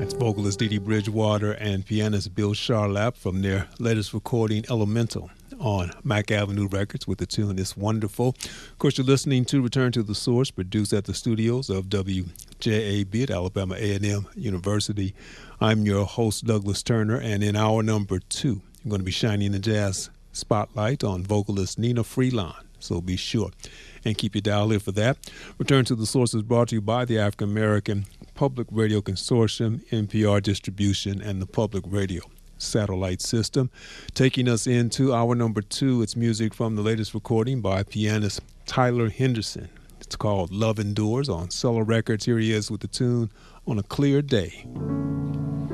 Vocalist Dee Dee Bridgewater and pianist Bill Charlap from their latest recording, Elemental, on Mack Avenue Records with the tune It's Wonderful. Of course, you're listening to Return to the Source, produced at the studios of WJAB at Alabama A&M University. I'm your host, Douglas Turner, and in hour number 2, I'm going to be shining the jazz spotlight on vocalist Nina Freelon. So be sure and keep your dial here for that. Return to the Source is brought to you by the African American Public Radio Consortium, NPR Distribution, and the Public Radio Satellite System. Taking us into hour number 2, it's music from the latest recording by pianist Tyler Henderson. It's called Love Endures on Cello Records. Here he is with the tune On a Clear Day.